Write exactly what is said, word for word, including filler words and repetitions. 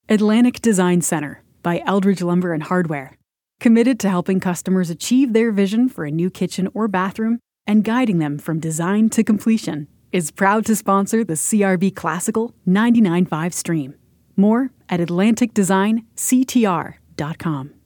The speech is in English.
Atlantic Design Center by Eldridge Lumber and Hardware. Committed to helping customers achieve their vision for a new kitchen or bathroom and guiding them from design to completion, is proud to sponsor the C R B Classical ninety-nine point five stream. More at atlantic design c t r dot com.